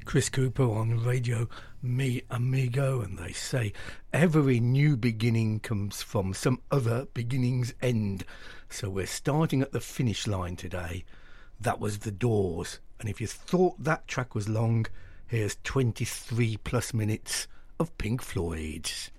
Chris Cooper on Radio Mi Amigo, and they say every new beginning comes from some other beginning's end. So we're starting at the finish line today. That was The Doors, and if you thought that track was long, here's 23 plus minutes of Pink Floyd.